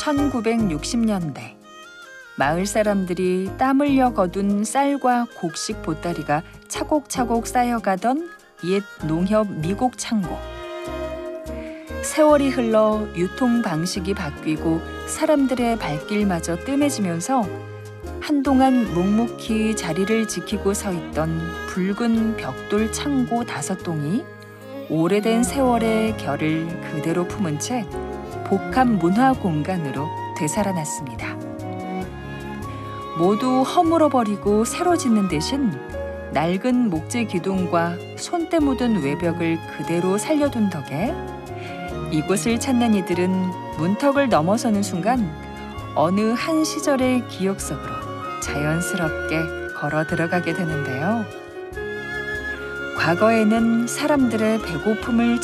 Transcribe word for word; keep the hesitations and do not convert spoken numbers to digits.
천구백육십 년대 마을 사람들이 땀 흘려 거둔 쌀과 곡식 보따리가 차곡차곡 쌓여가던 옛 농협 미곡 창고. 세월이 흘러 유통 방식이 바뀌고 사람들의 발길마저 뜸해지면서 한동안 묵묵히 자리를 지키고 서 있던 붉은 벽돌 창고 다섯 동이 오래된 세월의 결을 그대로 품은 채 복합 문화 공간으로 되살아났습니다. 모두 허물어버리고 새로 짓는 대신 낡은 목재 기둥과 손때 묻은 외벽을 그대로 살려둔 덕에 이곳을 찾는 이들은 문턱을 넘어서는 순간 어느 한 시절의 기억 속으로 자연스럽게 걸어 들어가게 되는데요. 과거에는 사람들의 배고픔을